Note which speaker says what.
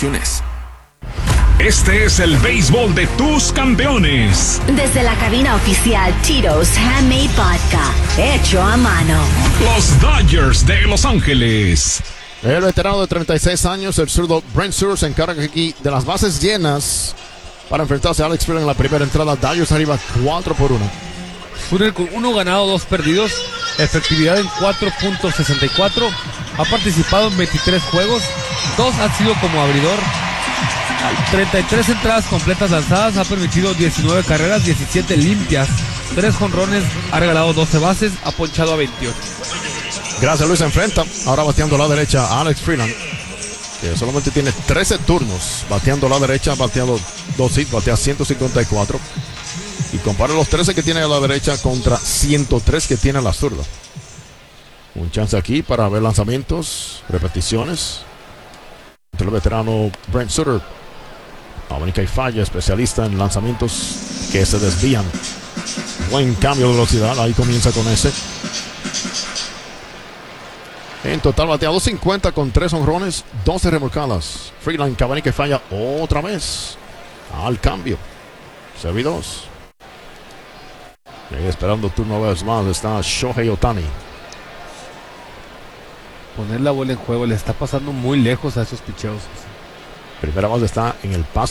Speaker 1: restricciones.
Speaker 2: Este es el béisbol de tus campeones.
Speaker 3: Desde la cabina oficial Tito's Handmade Vodka, hecho a mano.
Speaker 2: Los Dodgers de Los Ángeles.
Speaker 4: El veterano de 36 años, el zurdo Brent Suter, se encarga aquí de las bases llenas para enfrentarse a Alex Freeland en la primera entrada. Dodgers arriba 4-1.
Speaker 5: Suter con 1 ganado, 2 perdidos, efectividad en 4.64, ha participado en 23 juegos, 2 han sido como abridor, 33 entradas completas lanzadas, ha permitido 19 carreras, 17 limpias, 3 jonrones, ha regalado 12 bases, ha ponchado a 28.
Speaker 4: Gracias, Luis. Se enfrenta ahora bateando a la derecha a Alex Freeland, que solamente tiene 13 turnos bateando a la derecha, bateando 2 hits, batea 154. Y compara los 13 que tiene a la derecha contra 103 que tiene a la zurda. Un chance aquí para ver lanzamientos, repeticiones. Entre el veterano Brent Suter. Abanico y falla, especialista en lanzamientos que se desvían. Buen cambio de velocidad, ahí comienza con ese. En total batea 250 con 3 honrones, 12 remolcadas. Freeland, Cabanica y falla otra vez. Al cambio. Servidos. Y ahí esperando turno una vez más está Shohei Ohtani.
Speaker 5: Poner la bola en juego, le está pasando muy lejos a esos picheos.
Speaker 4: Primera base está en el pasto.